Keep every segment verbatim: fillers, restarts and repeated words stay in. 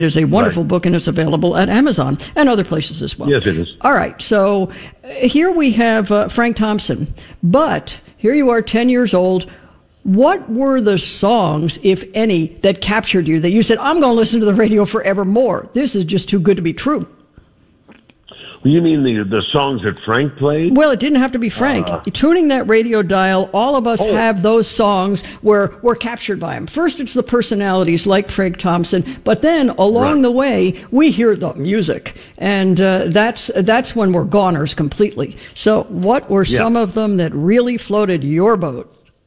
It is a wonderful Right. book, and it's available at Amazon and other places as well. Yes, it is. All right, so uh, here we have uh, Frank Thompson, but here you are, ten years old. What were the songs, if any, that captured you, that you said, I'm going to listen to the radio forevermore? This is just too good to be true. You mean the the songs that Frank played? Well, it didn't have to be Frank. Uh, Tuning that radio dial, all of us Oh. have those songs where we're captured by them. First, it's the personalities like Frank Thompson, but then along Right. the way, we hear the music, and uh, that's that's when we're goners completely. So, what were Yeah. some of them that really floated your boat?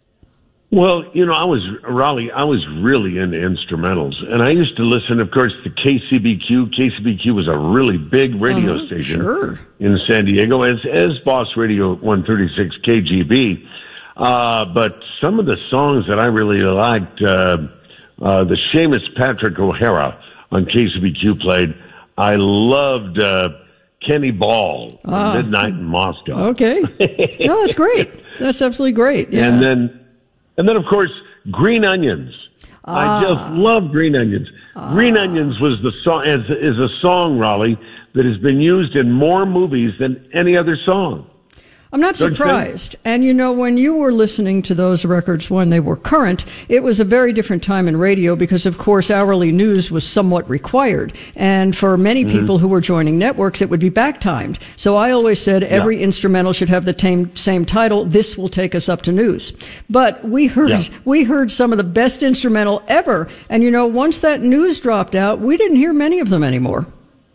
Well, you know, I was, Raleigh, I was really into instrumentals. And I used to listen, of course, to K C B Q. K C B Q was a really big radio Uh-huh, station sure. in San Diego, as, as Boss Radio one thirty-six K G B. Uh, but some of the songs that I really liked, uh, uh, the Seamus Patrick O'Hara on K C B Q played. I loved uh, Kenny Ball, Ah. Midnight in Moscow. Okay. No, that's great. That's absolutely great. Yeah. And then, and then of course, Green Onions. Ah. I just love Green Onions. Green Onions was the song, is, is a song, Raleigh, that has been used in more movies than any other song. I'm not Don't you think? surprised. And you know, when you were listening to those records when they were current, it was a very different time in radio because, of course, hourly news was somewhat required. And for many Mm-hmm. people who were joining networks, it would be back-timed. So I always said every instrumental should have the same, same title, This Will Take Us Up to News. But we heard, Yeah. we heard some of the best instrumental ever. And you know, once that news dropped out, we didn't hear many of them anymore.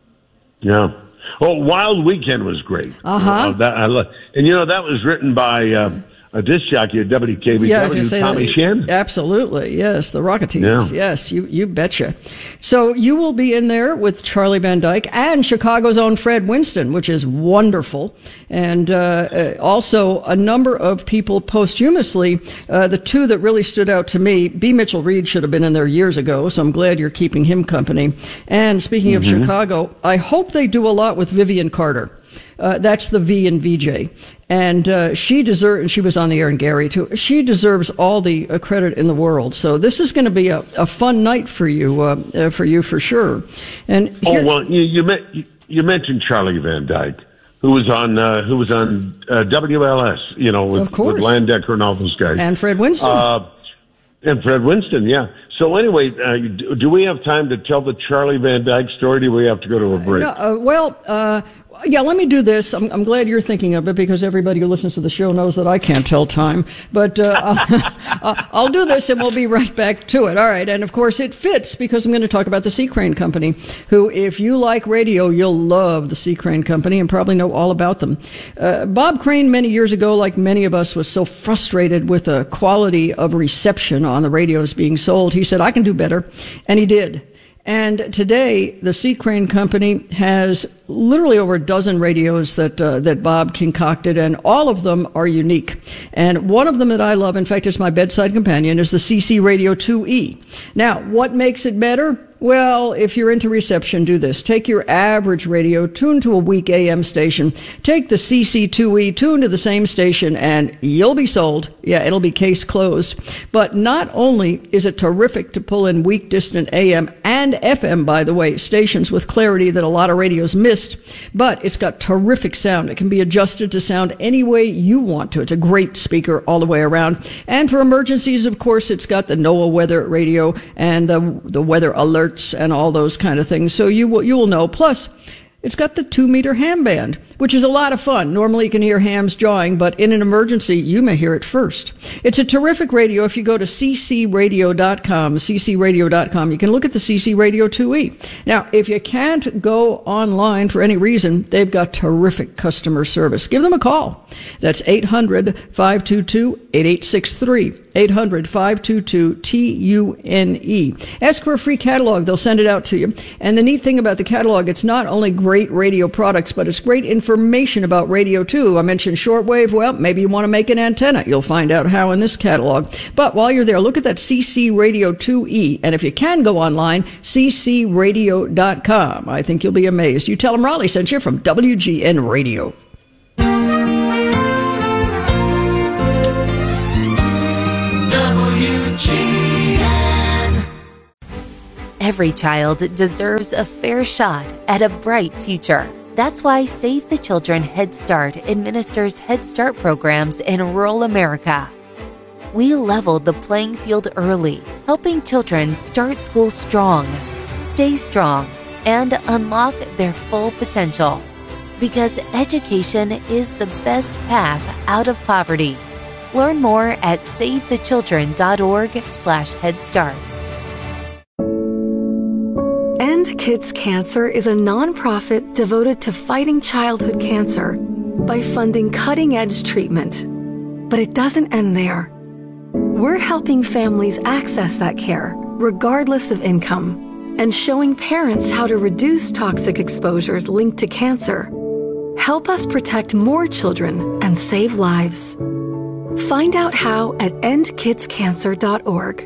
Yeah. Oh, Wild Weekend was great. Uh-huh. Uh, that, I lo- and you know, that was written by uh, a disc jockey at W K B W, Yeah, I was gonna say Tommy that. Shen. Absolutely, yes, the Rocketeers. Yeah. Yes, you you betcha. So you will be in there with Charlie Van Dyke and Chicago's own Fred Winston, which is wonderful, and uh, uh, also a number of people posthumously. Uh, the two that really stood out to me, B. Mitchell Reed should have been in there years ago, so I'm glad you're keeping him company. And speaking of Chicago, I hope they do a lot with Vivian Carter. Uh, that's the V in V J. And uh, she deserves, and she was on the air in Gary too, she deserves all the uh, credit in the world. So this is going to be a, a fun night for you, uh, uh, for you for sure. And Oh, here- well, you, you, met, you, you mentioned Charlie Van Dyke, who was on uh, who was on uh, W L S, you know, with, Of course. with Landecker and all those guys. and Fred Winston. Uh, and Fred Winston, yeah. So anyway, uh, do, do we have time to tell the Charlie Van Dyke story? Do we have to go to a break? No, uh, well, uh, yeah, let me do this. I'm, I'm glad you're thinking of it because everybody who listens to the show knows that I can't tell time. But uh, I'll, I'll do this and we'll be right back to it. All right. And of course, it fits because I'm going to talk about the Sea Crane Company, who, if you like radio, you'll love the Sea Crane Company and probably know all about them. Uh, Bob Crane, many years ago, like many of us, was so frustrated with the quality of reception on the radios being sold. He said, I can do better. And he did. And today, the Sea Crane Company has literally over a dozen radios that uh, that Bob concocted, and all of them are unique. And one of them that I love, in fact, it's my bedside companion, is the C C Radio two E. Now, what makes it better? Well, if you're into reception, do this. Take your average radio, tune to a weak A M station, take the C C two E, tune to the same station, and you'll be sold. Yeah, it'll be case closed. But not only is it terrific to pull in weak, distant A M and F M, by the way, stations with clarity that a lot of radios missed, but it's got terrific sound. It can be adjusted to sound any way you want to. It's a great speaker all the way around. And for emergencies, of course, it's got the NOAA weather radio and the, the weather alert and all those kind of things. So you will, you will know. Plus, it's got the two meter ham band, which is a lot of fun. Normally you can hear hams jawing, but in an emergency, you may hear it first. It's a terrific radio. If you go to c c radio dot com, c c radio dot com, you can look at the C C Radio two E. Now, if you can't go online for any reason, they've got terrific customer service. Give them a call. That's eight hundred, five two two, eight eight six three. eight hundred, five two two, T U N E. Ask for a free catalog. They'll send it out to you. And the neat thing about the catalog, it's not only great radio products, but it's great information about radio, too. I mentioned shortwave. Well, maybe you want to make an antenna. You'll find out how in this catalog. But while you're there, look at that C C Radio two E. And if you can go online, c c radio dot com. I think you'll be amazed. You tell them Raleigh sent you from W G N Radio. W G N Every child deserves a fair shot at a bright future. That's why Save the Children Head Start administers Head Start programs in rural America. We leveled the playing field early, helping children start school strong, stay strong, and unlock their full potential. Because education is the best path out of poverty. Learn more at savethechildren.org slash Head Start. End Kids Cancer is a nonprofit devoted to fighting childhood cancer by funding cutting-edge treatment. But it doesn't end there. We're helping families access that care, regardless of income, and showing parents how to reduce toxic exposures linked to cancer. Help us protect more children and save lives. Find out how at end kids cancer dot org.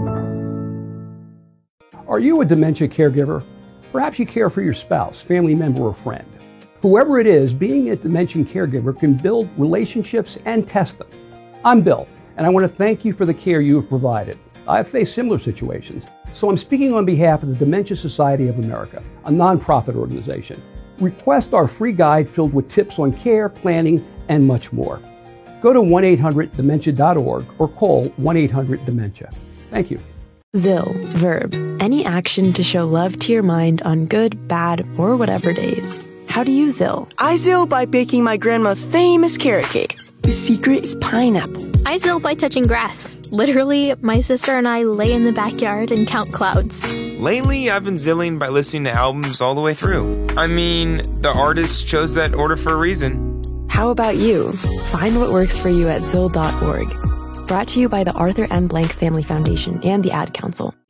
Are you a dementia caregiver? Perhaps you care for your spouse, family member, or friend. Whoever it is, being a dementia caregiver can build relationships and test them. I'm Bill, and I want to thank you for the care you have provided. I've faced similar situations, so I'm speaking on behalf of the Dementia Society of America, a nonprofit organization. Request our free guide filled with tips on care, planning, and much more. Go to one eight hundred dementia dot org or call one eight hundred dementia. Thank you. Zill, verb, any action to show love to your mind on good, bad, or whatever days. How do you Zill? I Zill by baking my grandma's famous carrot cake. The secret is pineapple. I Zill by touching grass. Literally, my sister and I lay in the backyard and count clouds. Lately, I've been zilling by listening to albums all the way through. I mean, the artist chose that order for a reason. How about you? Find what works for you at zill dot org. Brought to you by the Arthur M. Blank Family Foundation and the Ad Council.